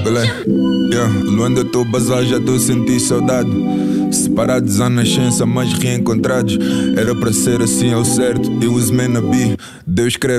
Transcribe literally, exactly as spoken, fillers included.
Belém, yeah. Luanda, tô bazar, já tô a sentir saudade. Separados à nascença, mas reencontrados. Era para ser assim ao certo, it was meant to be. Deus escreve